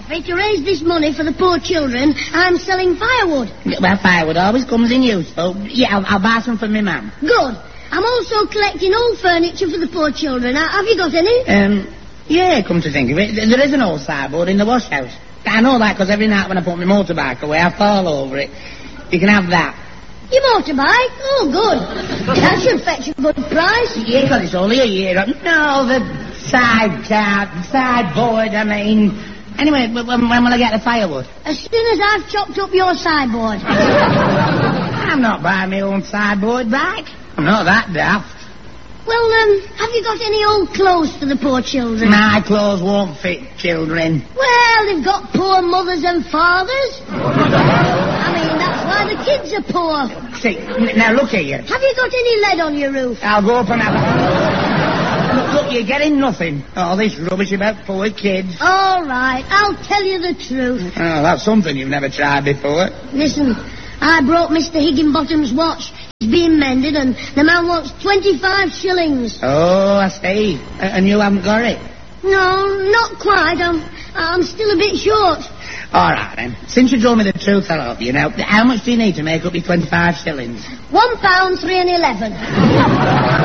Effie, to raise this money for the poor children, I'm selling firewood. Well, firewood always comes in useful. Yeah, I'll buy some for my mum. Good. I'm also collecting old furniture for the poor children. Have you got any? Yeah, come to think of it, there is an old sideboard in the wash house. I know that because every night when I put my motorbike away, I fall over it. You can have that. Your motorbike? Oh, good. That should fetch a good price. Yeah, because it's only a year old. No, the sideboard, I mean. Anyway, when will I get the firewood? As soon as I've chopped up your sideboard. I'm not buying my own sideboard back. I'm not that daft. Well, have you got any old clothes for the poor children? My clothes won't fit children. Well, they've got poor mothers and fathers. I mean, that's why the kids are poor. See, now look here. Have you got any lead on your roof? I'll go up and have... Look, you're getting nothing. All this rubbish about poor kids. All right, I'll tell you the truth. Oh, that's something you've never tried before. Listen, I brought Mr. Higginbottom's watch. It's being mended, and the man wants 25 shillings. Oh, I see. And you haven't got it? No, not quite. I'm still a bit short. All right, then. Since you told me the truth, I'll help you. Now, how much do you need to make up your 25 shillings? £1, 3 and 11.